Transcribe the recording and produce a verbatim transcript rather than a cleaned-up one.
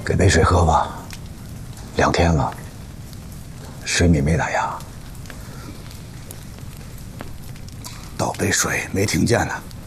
给杯水喝吧。两天了，水米没打牙。 倒杯水没听见呢。